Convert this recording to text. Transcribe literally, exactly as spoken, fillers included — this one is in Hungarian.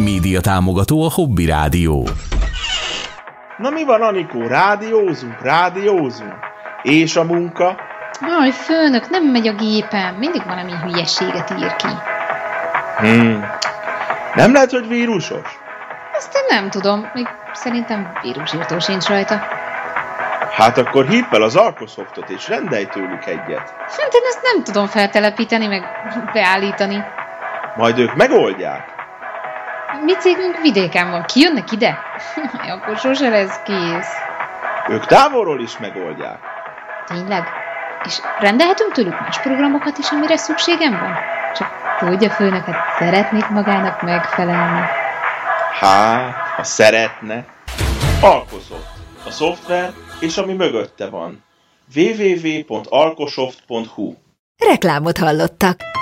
Média támogató a Hobby Rádió. Na mi van, Anikó? Rádiózunk, rádiózunk. És a munka? Aj, főnök, nem megy a gépem. Mindig valami hülyeséget ír ki. Hmm. Nem lehet, hogy vírusos? Azt én nem tudom. Még szerintem vírusírtó sincs rajta. Hát akkor hívd fel az Alkosoftot és rendelj tőlük egyet. Hát én ezt nem tudom feltelepíteni, meg beállítani. Majd ők megoldják. Mi cégünk vidéken van. Kijönnek ide? Akkor sose lesz kész. Ők távolról is megoldják. Tényleg? És rendelhetünk tőlük más programokat is, amire szükségem van? Csak tudja, főnök, hát szeretnék magának megfelelni. Hát, ha szeretne. Alkosoft. A szoftver és ami mögötte van. double-u double-u double-u pont alkosoft pont hu Reklámot hallottak.